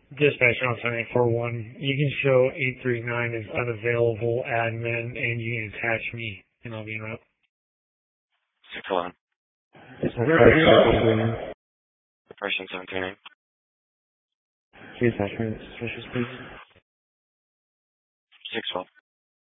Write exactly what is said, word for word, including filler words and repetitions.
Dispatch on seven eight four one. You can show eight three nine is unavailable admin, and you can attach me, and I'll be in route. six one. Person seven three nine. Please attach me suspicious, please. six one.